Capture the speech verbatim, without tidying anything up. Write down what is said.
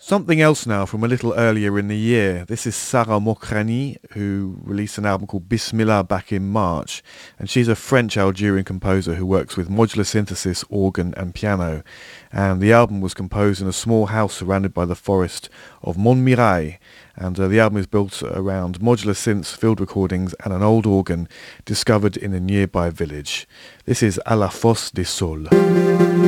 Something else now from a little earlier in the year. This is Sarah Mokrani, who released an album called Bismillah back in March. And she's a French-Algerian composer who works with modular synthesis, organ and piano. And the album was composed in a small house surrounded by the forest of Montmirail. And uh, the album is built around modular synths, field recordings and an old organ discovered in a nearby village. This is À la Fosse des Saules.